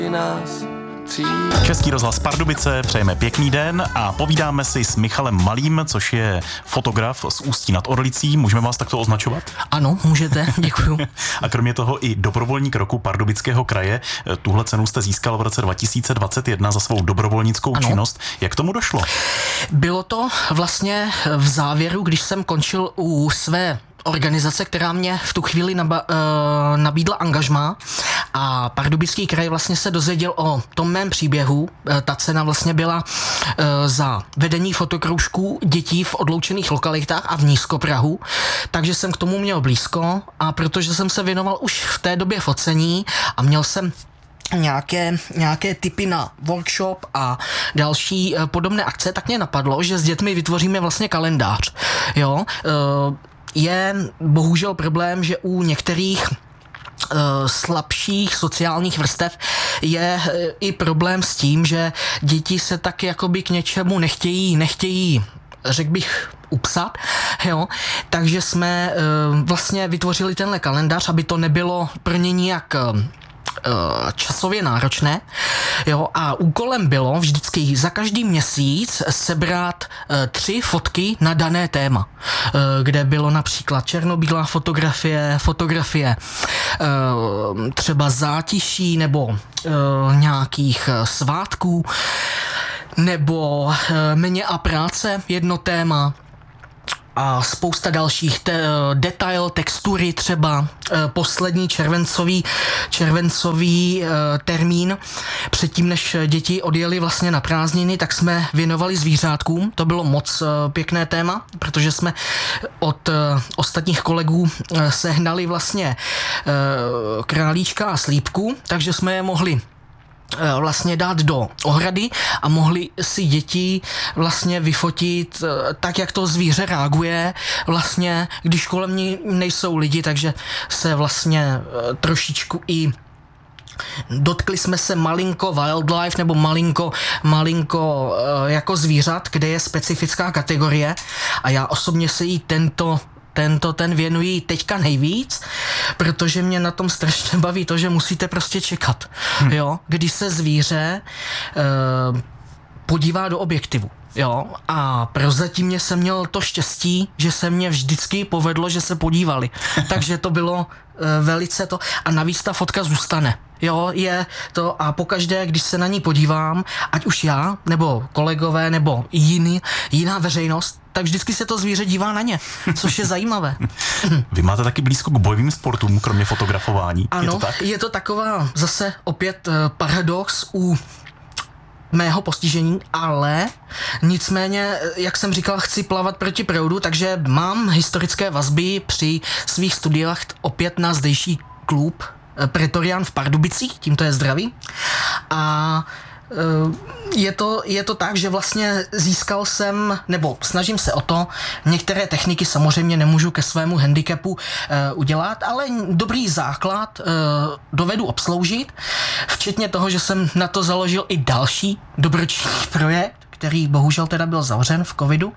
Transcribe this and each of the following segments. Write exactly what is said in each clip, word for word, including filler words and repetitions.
Český rozhlas Pardubice, přejeme pěkný den a povídáme si s Michalem Malým, což je fotograf z Ústí nad Orlicí. Můžeme vás takto označovat? Ano, můžete, děkuju. A kromě toho i dobrovolník roku Pardubického kraje. Tuhle cenu jste získal v roce dva tisíce dvacet jedna za svou dobrovolnickou ano. činnost. Jak tomu došlo? Bylo to vlastně v závěru, když jsem končil u své organizace, která mě v tu chvíli naba, uh, nabídla angažmá, a Pardubický kraj vlastně se dozvěděl o tom mém příběhu. Uh, ta cena vlastně byla uh, za vedení fotokroužků dětí v odloučených lokalitách a v Nízkoprahu, takže jsem k tomu měl blízko, a protože jsem se věnoval už v té době focení a měl jsem nějaké, nějaké tipy na workshop a další uh, podobné akce, tak mě napadlo, že s dětmi vytvoříme vlastně kalendář. Jo, uh, je bohužel problém, že u některých uh, slabších sociálních vrstev je uh, i problém s tím, že děti se tak jakoby k něčemu nechtějí, nechtějí, řekl bych, upsat, jo, takže jsme uh, vlastně vytvořili tenhle kalendář, aby to nebylo pro ně nijak uh, časově náročné, jo, a úkolem bylo vždycky za každý měsíc sebrat e, tři fotky na dané téma, e, kde bylo například černobílá fotografie, fotografie e, třeba zátiší nebo e, nějakých svátků, nebo e, mě a práce, jedno téma, a spousta dalších te- detail, textury, třeba e, poslední červencový, červencový e, termín. Předtím, než děti odjeli vlastně na prázdniny, tak jsme věnovali zvířátkům. To bylo moc e, pěkné téma, protože jsme od e, ostatních kolegů e, sehnali vlastně e, králíčka a slípku, takže jsme je mohli vlastně dát do ohrady a mohli si děti vlastně vyfotit tak, jak to zvíře reaguje vlastně, když kolem ní nejsou lidi, takže se vlastně trošičku i dotkli jsme se malinko wildlife nebo malinko, malinko jako zvířat, kde je specifická kategorie, a já osobně se jí tento Tento ten věnují teďka nejvíc, protože mě na tom strašně baví to, že musíte prostě čekat, hm. jo, když se zvíře e, podívá do objektivu. Jo, a prozatímně jsem měl to štěstí, že se mě vždycky povedlo, že se podívali. Takže to bylo e, velice to. A navíc ta fotka zůstane. Jo, je to, a pokaždé, když se na ní podívám, ať už já, nebo kolegové, nebo jiný, jiná veřejnost, tak vždycky se to zvíře dívá na ně, což je zajímavé. Vy máte taky blízko k bojovým sportům, kromě fotografování. Ano, je to tak? Je to taková zase opět paradox u mého postižení, ale nicméně, jak jsem říkal, chci plavat proti proudu, takže mám historické vazby při svých studiách opět na zdejší klub Pretorian v Pardubicích, tímto je zdraví. A je to, je to tak, že vlastně získal jsem, nebo snažím se o to, některé techniky samozřejmě nemůžu ke svému handicapu uh, udělat, ale dobrý základ uh, dovedu obsloužit, včetně toho, že jsem na to založil i další dobročinný projekt, který bohužel teda byl zavřen v covidu.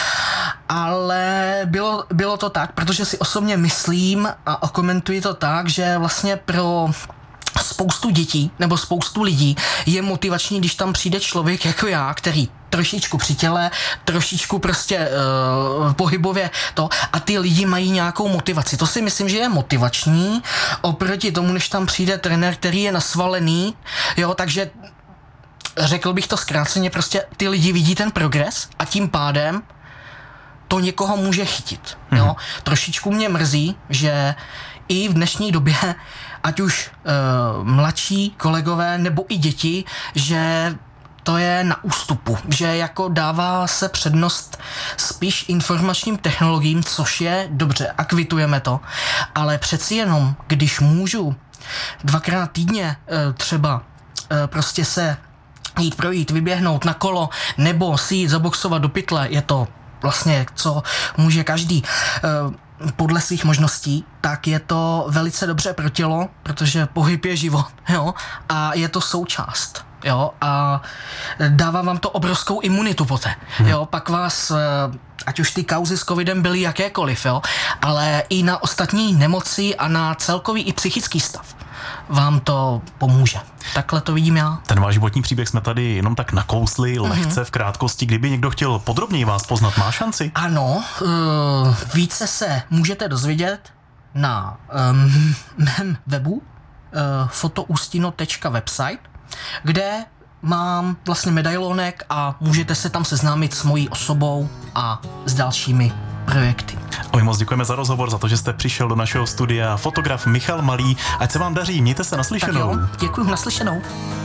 Ale bylo, bylo to tak, protože si osobně myslím a okomentuji to tak, že vlastně pro spoustu dětí nebo spoustu lidí je motivační, když tam přijde člověk jako já, který trošičku při těle, trošičku prostě uh, pohybově to, a ty lidi mají nějakou motivaci. To si myslím, že je motivační oproti tomu, než tam přijde trenér, který je nasvalený, jo, takže řekl bych to zkráceně, prostě ty lidi vidí ten progres a tím pádem to někoho může chytit. Jo? Hmm. Trošičku mě mrzí, že i v dnešní době, ať už uh, mladší kolegové nebo i děti, že to je na ústupu, že jako dává se přednost spíš informačním technologiím, což je dobře, a kvitujeme to, ale přeci jenom, když můžu dvakrát týdně uh, třeba uh, prostě se jít projít, vyběhnout na kolo nebo si jít zaboxovat do pytle, je to vlastně, co může každý podle svých možností, tak je to velice dobře pro tělo, protože pohyb je život, jo, a je to součást, jo, a dává vám to obrovskou imunitu poté, hmm. jo, pak vás, ať už ty kauzy s covidem byly jakékoliv, jo, ale i na ostatní nemoci a na celkový i psychický stav. vám to pomůže. Takhle to vidím já. Ten váš životní příběh jsme tady jenom tak nakousli, mm-hmm. lehce v krátkosti. Kdyby někdo chtěl podrobněji vás poznat, má šanci? Ano, uh, více se můžete dozvědět na um, mém webu uh, fotoustino tečka website, kde mám vlastně medailonek a můžete se tam seznámit s mojí osobou a s dalšími projekty. A my moc děkujeme za rozhovor, za to, že jste přišel do našeho studia. Fotograf Michal Malý, ať se vám daří, mějte se naslyšenou. Tak jo, děkuji, naslyšenou.